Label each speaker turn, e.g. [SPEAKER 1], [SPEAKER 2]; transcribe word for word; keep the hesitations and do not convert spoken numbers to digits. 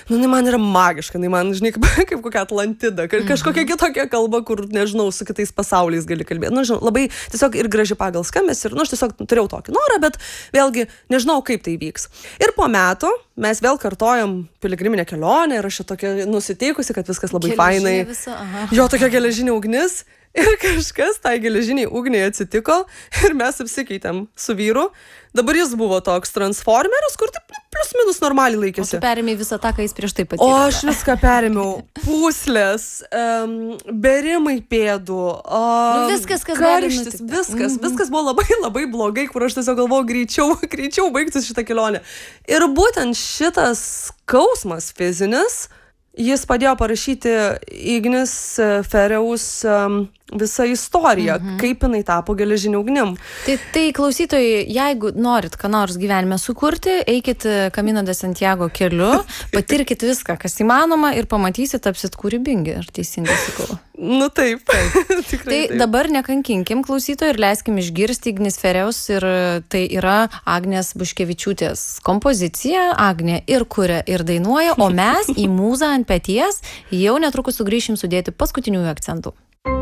[SPEAKER 1] Nu, jinai man yra magiška, jinai man, žinai, kaip, kaip kokia Atlantida, kažkokia kitokia kalba, kur, nežinau, su kitais pasauliais gali kalbėti. Nu, žinau, labai tiesiog ir graži pagal skambės ir, nu, aš tiesiog turėjau tokį norą, bet vėlgi nežinau, kaip tai vyks. Ir po metų mes vėl kartojam piligriminę kelionę ir aš čia tokia nusiteikusi, kad viskas labai fainai. Jo, tokia geležinė ugnis. Ir kažkas tai geležiniai ugniai atsitiko ir mes apsikeitėm su vyru. Dabar jis buvo toks transformeris, kur taip plius minus normaliai laikėsi.
[SPEAKER 2] O tu perėmėjai visą tą, ką jis prieš tai patyrė.
[SPEAKER 1] O aš viską perėmiau. Pūslės, um, berimai pėdų, um,
[SPEAKER 2] nu, viskas, kas
[SPEAKER 1] karštis, viskas. Mm-hmm. Viskas buvo labai, labai blogai, kur aš tiesiog galvojau greičiau, greičiau baigtis šitą kelionę. Ir būtent šitas skausmas fizinis, jis padėjo parašyti Ignis Fereus um, visą istoriją, mhm. kaip jinai tapo geležiniu ugnim.
[SPEAKER 2] Tai, tai klausytojai, jeigu norit ką nors gyvenime sukurti, eikit Camino de Santiago keliu, patirkit viską, kas įmanoma ir pamatysit, tapsit kūrybingi, ar teisingai sakau.
[SPEAKER 1] Nu taip, taip. Tikrai
[SPEAKER 2] tai
[SPEAKER 1] taip.
[SPEAKER 2] Dabar nekankinkim klausytojų ir leiskim išgirsti Ignis Fereus ir tai yra Agnės Buškevičiūtės kompozicija. Agnė ir kuria, ir dainuoja, o mes į mūzą ant peties jau netrukus sugrįšim sudėti paskutiniųjų akcentų.